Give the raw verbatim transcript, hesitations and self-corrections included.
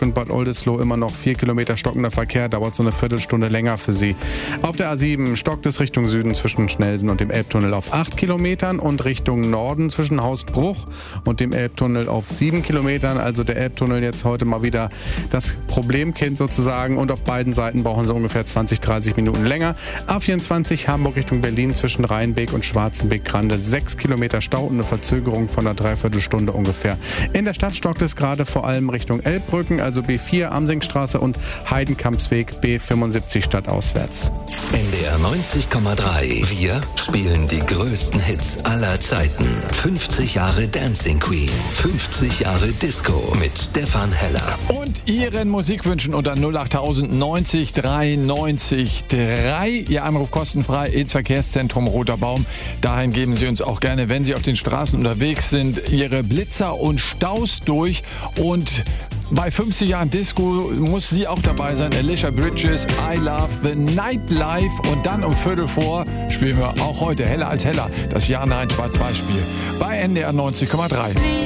Richtung Bad Oldesloe immer noch vier Kilometer stockender Verkehr, dauert so eine Viertelstunde länger für Sie. Auf der A sieben stockt es Richtung Süden zwischen Schnellsen und dem Elbtunnel auf acht Kilometern und Richtung Norden zwischen Hausbruch und dem Elbtunnel auf sieben Kilometern. Also der Elbtunnel jetzt heute mal wieder das Problemkind sozusagen, und auf beiden Seiten brauchen Sie ungefähr zwanzig, dreißig Minuten länger. A vierundzwanzig Hamburg Richtung Berlin zwischen Rheinbeek und Schwarzenbeek-Grande sechs Kilometer Stau und eine Verzögerung von einer Dreiviertelstunde ungefähr. In der Stadt stockt es gerade vor allem Richtung Elbbrücken, also B vier Amsingstraße und Heidenkampsweg B fünfundsiebzig stadtauswärts. N D R neunzig Komma drei. Wir spielen die größten Hits aller Zeiten. fünfzig Jahre Dancing Queen. fünfzig Jahre Disco mit Stefan Heller. Und Ihren Musikwünschen unter null achttausend neunzig drei neunzig drei. Ihr Anruf kostenfrei ins Verkehrszentrum Roter Baum. Dahin geben Sie uns auch gerne, wenn Sie auf den Straßen unterwegs sind, Ihre Blitzer und Staus durch. Und bei fünfzig Jahren Disco muss sie auch dabei sein. Alicia Bridges, I Love the Nightlife. Und dann um Viertel vor spielen wir auch heute Heller als Heller, das Jahr nein Schwarz-Weiß-Spiel bei N D R neunzig Komma drei.